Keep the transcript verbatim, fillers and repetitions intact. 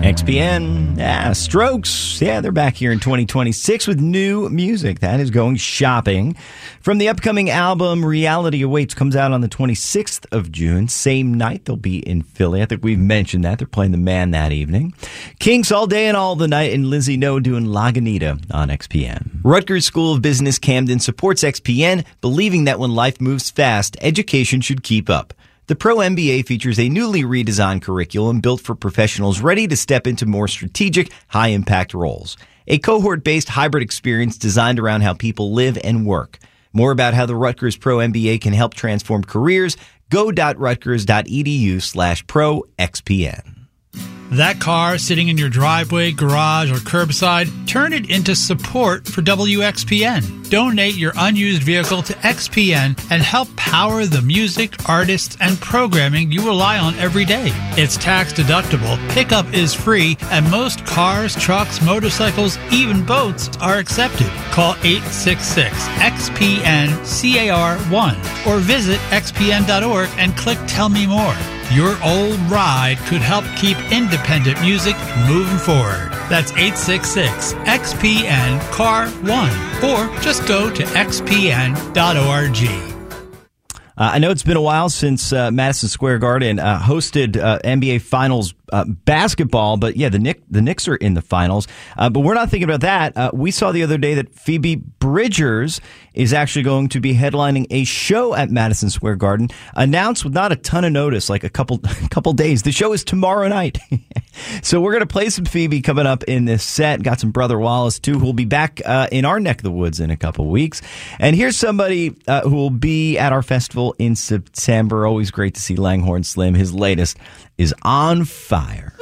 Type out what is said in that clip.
X P N, yeah, Strokes, yeah, they're back here in twenty twenty-six with new music. That is going shopping. From the upcoming album, Reality Awaits comes out on the twenty-sixth of June. Same night, they'll be in Philly. I think we've mentioned that. They're playing the Man that evening. Kinks All Day and All the Night, and Lizzie No doing Lagunitas on X P N. Rutgers School of Business Camden supports X P N, believing that when life moves fast, education should keep up. The Pro M B A features a newly redesigned curriculum built for professionals ready to step into more strategic, high-impact roles. A cohort-based hybrid experience designed around how people live and work. More about how the Rutgers Pro M B A can help transform careers, go.rutgers.edu slash pro XPN. That car sitting in your driveway, garage, or curbside, turn it into support for W X P N. Donate your unused vehicle to X P N and help power the music, artists, and programming you rely on every day. It's tax deductible, pickup is free, and most cars, trucks, motorcycles, even boats are accepted. Call eight six six X P N C A R one or visit X P N dot org and click Tell Me More. Your old ride could help keep independent music moving forward. That's eight six six X P N C A R one or just go to X P N dot org. Uh, I know it's been a while since uh, Madison Square Garden uh, hosted uh, N B A Finals uh, basketball, but yeah, the Knicks, the Knicks are in the finals. Uh, but we're not thinking about that. Uh, we saw the other day that Phoebe Bridgers is actually going to be headlining a show at Madison Square Garden, announced with not a ton of notice, like a couple couple days. The show is tomorrow night. So we're going to play some Phoebe coming up in this set. Got some Brother Wallace, too, who will be back uh, in our neck of the woods in a couple weeks. And here's somebody uh, who will be at our festival in September. Always great to see Langhorne Slim. His latest is On Fire.